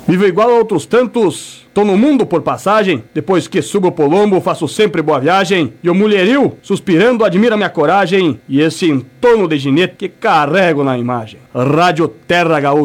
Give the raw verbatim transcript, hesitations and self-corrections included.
Vivo igual a outros tantos, tô no mundo por passagem. Depois que subo o Polombo, faço sempre boa viagem. E o mulherio, suspirando, admira minha coragem e esse entorno de ginete que carrego na imagem. Rádio Terra Gaúcha.